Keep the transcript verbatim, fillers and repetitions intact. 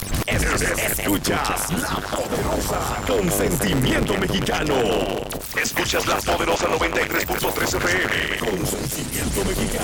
Escuchas La Poderosa con sentimiento mexicano. Escuchas La Poderosa noventa y tres punto tres F M con sentimiento mexicano.